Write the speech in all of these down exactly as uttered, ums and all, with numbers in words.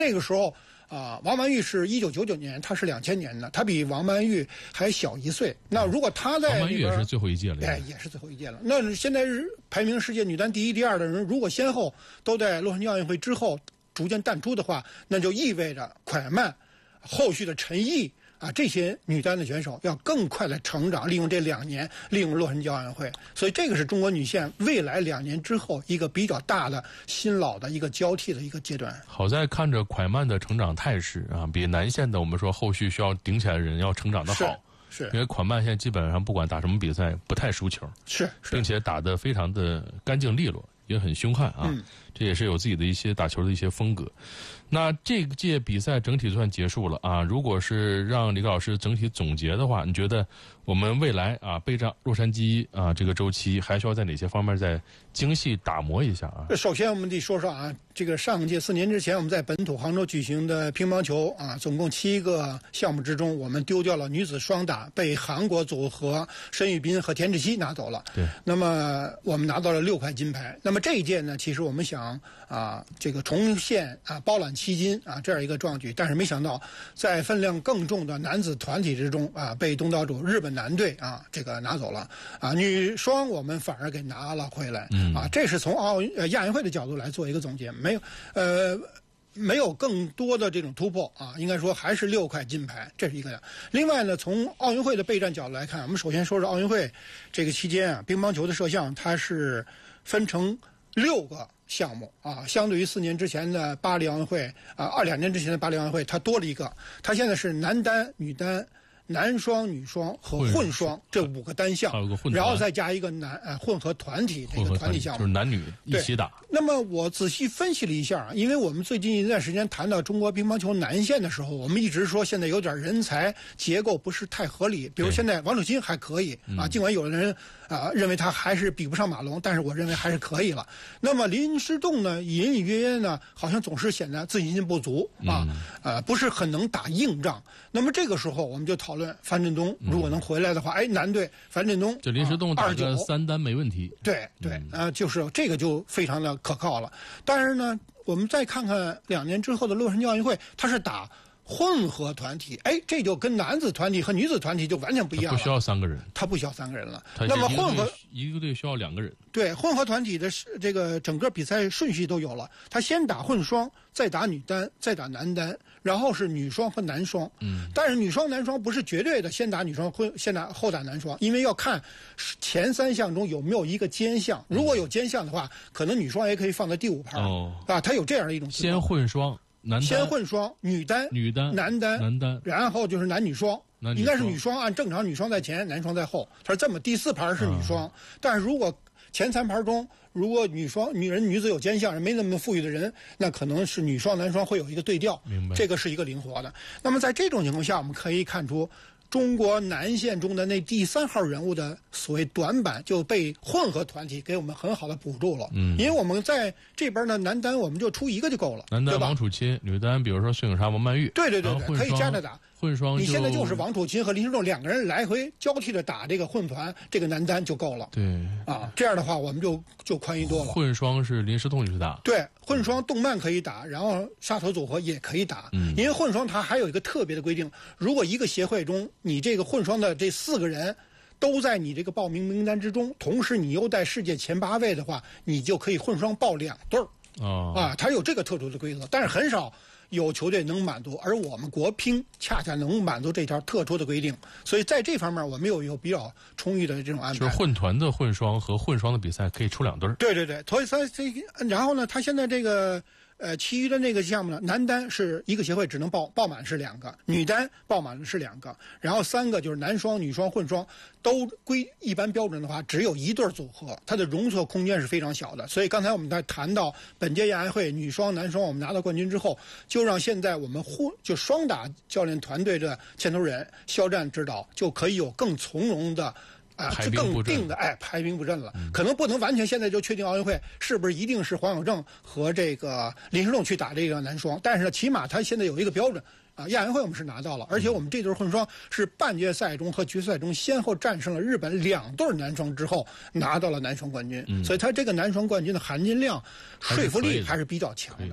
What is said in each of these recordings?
那个时候啊、呃，王曼玉是一九九九年，她是两千年的，她比王曼玉还小一岁。那如果她在、那个、 王曼玉也是最后一届了， 哎，也是最后一届了。那现在是排名世界女单第一、第二的人，如果先后都在洛杉矶奥运会之后逐渐淡出的话，那就意味着蒯曼、后续的陈毅。啊，这些女单的选手要更快的成长，利用这两年，利用洛杉矶奥运会，所以这个是中国女线未来两年之后一个比较大的新老的一个交替的一个阶段。 好在看着蒯曼的成长态势啊，比南线的我们说后续需要顶起来的人要成长的好。 是， 因为蒯曼现在基本上不管打什么比赛不太输球， 是， 并且打得非常的干净利落，也很凶悍啊。嗯，这也是有自己的一些打球的一些风格。那这届比赛整体算结束了啊。如果是让李克老师整体总结的话，你觉得我们未来啊备战洛杉矶啊这个周期还需要在哪些方面再精细打磨一下啊？ 首先我们得说说啊，这个上届四年之前我们在本土杭州举行的乒乓球啊，总共七个项目之中，我们丢掉了女子双打，被韩国组合申玉彬和田志希拿走了。 对。 那么我们拿到了六块金牌。那么这一届呢，其实我们想啊，这个重现啊包揽七金啊这样一个壮举，但是没想到在分量更重的男子团体之中啊，被东道主日本男队啊这个拿走了啊，女双我们反而给拿了回来。嗯啊，这是从奥运呃亚运会的角度来做一个总结，没有呃没有更多的这种突破啊，应该说还是六块金牌，这是一个。另外呢，从奥运会的备战角度来看，我们首先说说奥运会这个期间啊，乒乓球的摄像它是分成六个项目啊，相对于四年之前的巴黎奥运会啊，二两年之前的巴黎奥运会，它多了一个，它现在是男单、女单、男双、女双和混双这五个单项，然后再加一个男呃混合团体这个团体项目， 就是男女一起打。 那么我仔细分析了一下，因为我们最近一段时间谈到中国乒乓球男线的时候，我们一直说现在有点人才结构不是太合理，比如现在王楚钦还可以啊，尽管有的人啊认为他还是比不上马龙，但是我认为还是可以了。那么林诗栋呢，隐隐约约呢，好像总是显得自信心不足啊，呃，不是很能打硬仗。那么这个时候我们就讨论樊振东如果能回来的话，哎，男队樊振东这林诗栋打个三单没问题。 对对，啊，就是这个就非常的可靠了。但是呢，我们再看看两年之后的洛杉矶奥运会，他是打混合团体，哎，这就跟男子团体和女子团体就完全不一样了。 不需要三个人， 他不需要三个人了。那么混合一个队需要两个人。 对，混合团体的这个整个比赛顺序都有了，他先打混双，再打女单，再打男单，然后是女双和男双。嗯，但是女双、男双不是绝对的，先打女双，混先打后打男双，因为要看前三项中有没有一个兼项。如果有兼项的话，可能女双也可以放在第五盘。哦，啊，它有这样的一种情况。 先混双。男单先混双，女单、 女单、 男单、 男单， 然后就是男女双。 男女双应该是女双，按正常女双在前，男双在后。它是这么，第四盘是女双，嗯、但是如果前三盘中，如果女双、女人、女子有兼项，没那么富裕的人，那可能是女双、男双会有一个对调。 明白， 这个是一个灵活的。那么在这种情况下，我们可以看出。中国男线中的那第三号人物的所谓短板就被混合团体给我们很好的补住了。嗯，因为我们在这边呢，男单我们就出一个就够了。 男单王楚钦，女单比如说孙颖莎、王曼玉。 对对对对，可以加着打。 混双你现在就是王楚钦和林诗栋两个人来回交替的打这个混团，这个男单就够了。 对啊，这样的话我们就就宽裕多了。 混双是林诗栋去打。 对，混双动漫可以打，然后沙头组合也可以打。嗯，因为混双它还有一个特别的规定，如果一个协会中你这个混双的这四个人都在你这个报名名单之中，同时你又在世界前八位的话，你就可以混双报两对儿。 哦， 啊，它有这个特殊的规则，但是很少有球队能满足，而我们国乒恰恰能满足这条特殊的规定，所以在这方面我们有有比较充裕的这种安排。 就是混团的混双和混双的比赛可以出两对儿。 对对对，所以他这然后呢，他现在这个。呃，其余的那个项目呢，男单是一个协会只能报报满是两个，女单报满是两个，然后三个就是男双、女双、混双都归一般标准的话，只有一对组合，它的容错空间是非常小的。所以刚才我们在谈到本届亚运会女双、男双我们拿到冠军之后，就让现在我们混就双打教练团队的牵头人肖战指导就可以有更从容的。啊，是更定的，哎，排兵布阵了。嗯、可能不能完全现在就确定奥运会是不是一定是黄晓正和这个林诗栋去打这个男双，但是呢，起码他现在有一个标准啊。亚运会我们是拿到了，而且我们这对混双是半决赛中和决赛中先后战胜了日本两对男双之后拿到了男双冠军，嗯、所以他这个男双冠军的含金量、说服力还是比较强的。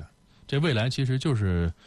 这未来其实就是